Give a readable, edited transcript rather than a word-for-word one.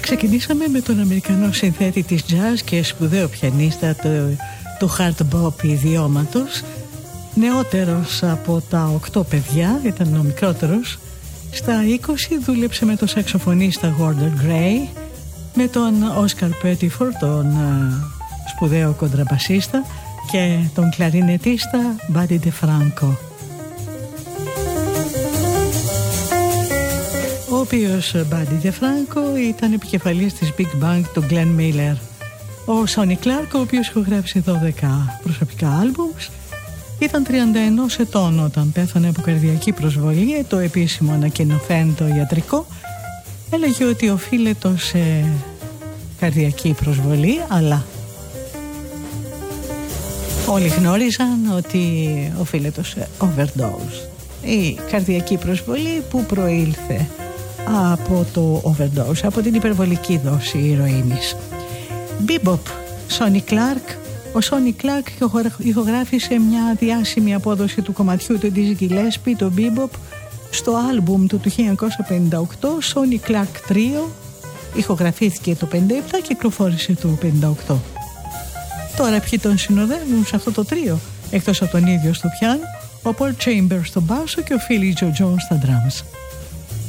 Ξεκινήσαμε με τον Αμερικανό συνθέτη της jazz και σπουδαίο πιανίστα του hard bop ιδιώματος, νεότερος από τα 8 παιδιά, ήταν ο μικρότερος. Στα 20 δούλεψε με τον σαξοφωνίστα Gordon Gray, με τον Oscar Pettiford, τον σπουδαίο κοντραμπασίστα, και τον κλαρινετίστα Buddy DeFranco, ο οποίος Buddy DeFranco ήταν επικεφαλής της Big Bang του Glenn Miller. Ο Sonny Clark, ο οποίος ηχογράφησε 12 προσωπικά άλμπουμς, ήταν 31 ετών όταν πέθανε από καρδιακή προσβολή. Το επίσημο ανακοινωθέν το ιατρικό έλεγε ότι οφείλεται σε καρδιακή προσβολή, αλλά όλοι γνώριζαν ότι οφείλεται σε overdose, η καρδιακή προσβολή που προήλθε από το overdose, από την υπερβολική δόση ηρωίνης. Bebop, Sonny Clark. Ο Sonny Clark ηχογράφησε μια διάσημη απόδοση του κομματιού του Dizzy Gillespie, το Bebop, στο άλμπουμ του 1958, Sonny Clark Trio. Ηχογραφήθηκε το 57 και κυκλοφόρησε το 58. Τώρα ποιοι τον συνοδεύουν σε αυτό το τρίο, εκτός από τον ίδιο στο πιάνο, ο Paul Chambers στο μπάσο και ο Philly Joe Jones στα drums.